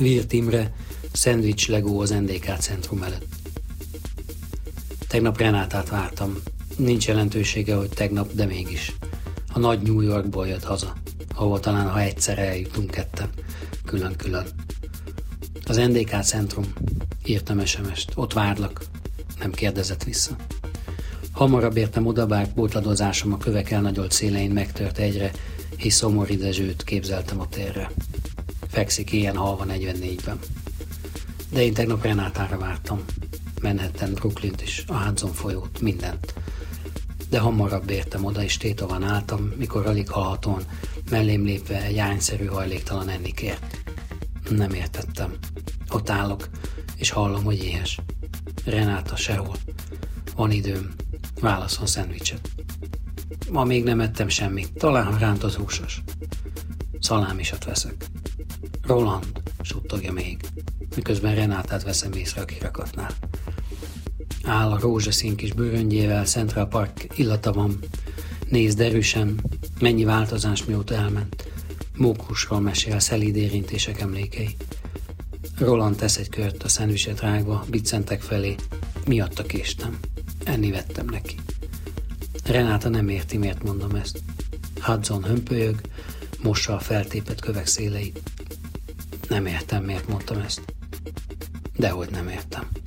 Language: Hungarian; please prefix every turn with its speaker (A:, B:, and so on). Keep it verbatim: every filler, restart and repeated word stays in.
A: Virt Imre, szendvics Legó az en dé ká centrum előtt. Tegnap Renátát vártam. Nincs jelentősége, hogy tegnap, de mégis. A nagy New Yorkból jött haza, ahol talán, ha egyszer eljutunk ketten, külön-külön. Az en dé ká centrum, írtam es em est, ott várlak, nem kérdezett vissza. Hamarabb értem oda, bár bótladozásom a kövek elnagyolt szélein megtört egyre, hisz szomori Dezsőt képzeltem a térre. Fekszik ilyen halva negyvennégyben. De én tegnap Renátára vártam. Manhattan, Brooklynt is, a Hudson folyót, mindent. De hamarabb értem oda, és tétovan álltam, mikor alig hallhatóan, mellém lépve jányszerű hajléktalan enni kért. Nem értettem. Ott állok, és hallom, hogy éhes. Renáta sehol. Van időm. Válaszol szendvicset. Ma még nem ettem semmit, talán rántott húsos. Szalámisat veszek. Roland, suttogja még, miközben Renátát veszem észre a kirakatnál. Áll a rózsaszín kis bőröngyével, Central Park illata van. Nézd erősen, mennyi változás mióta elment. Mókusról mesél, szelíd érintések emlékei. Roland tesz egy kört a szendvicset rágva, biccentek felé. Miatta késtem. Enni vettem neki. Renáta nem érti, miért mondom ezt. Hudson hömpölyög, mossa a feltépett kövek széleit. Nem értem, miért mondtam ezt. Dehogy nem értem.